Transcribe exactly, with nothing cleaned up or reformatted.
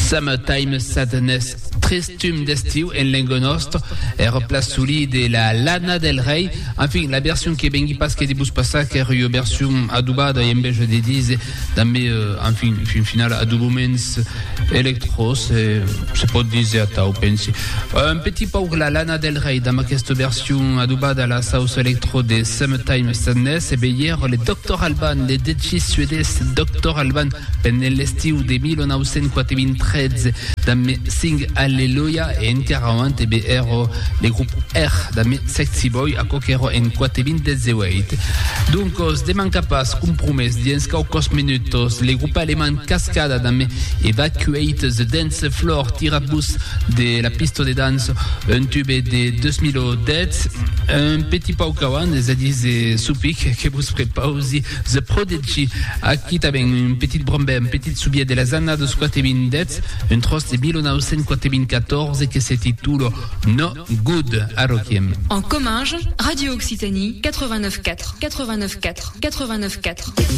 Summertime Sadness, Tristum d'estiu en lengo nostro, e replaçuli de la Lana del Rey. Enfin, la version che bengi pas che di bus passa che era io version adubada e invece di dise dammi uh, enfin fin final adubuments electro se se può dire a tau pensi. Un petit peu la Lana del Rey dans questa version adubada la sauce electro de Summertime Sadness e hier le doctor Alban, le D J suédois doctor Alban per nell'estiu de millenovecentoquarantatré dammi Sing Alleluia e in quarante e ero le gruppo R dammi Sexy Boy a coquero en quatrevintiotto. Dunque, de manca pas compromes di enscau cos minutos le gruppo alleman Cascada dammi Evacuate the Dance Floor tirabus de la piste de danse un tube de deux mille dix un petit paucawan des adis supic que vous prepausi The Prodigy a qui taben une petite brombe un petit subie de la zana de quatrevintiotto un tros de millenovecentoquatorze che si titula No Good a Rokiem. En Comminges, Radio Occitanie quatre-vingt-neuf quatre, quatre-vingt-neuf quatre, quatre-vingt-neuf quatre.